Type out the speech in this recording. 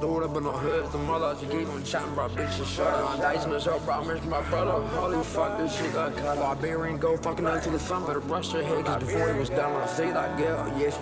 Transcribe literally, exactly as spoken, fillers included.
pulled up in the hood, the mother she keep on chatting, bro, bitch, shut up. My dice in the show, bro, I miss my brother. Holy fuck, this shit got cut. Barbarian go fucking until the sun, better brush your head, cause before he was down, I say that girl, yes.